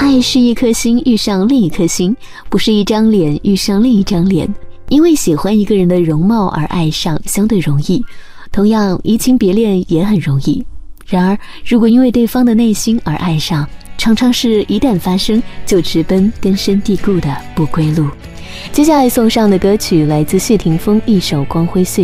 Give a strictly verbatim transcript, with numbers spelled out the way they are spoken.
爱是一颗心遇上另一颗心，不是一张脸遇上另一张脸。因为喜欢一个人的容貌而爱上相对容易，同样移情别恋也很容易。然而如果因为对方的内心而爱上，常常是一旦发生就直奔根深蒂固的不归路。接下来送上的歌曲来自谢霆锋一首《光辉岁月》。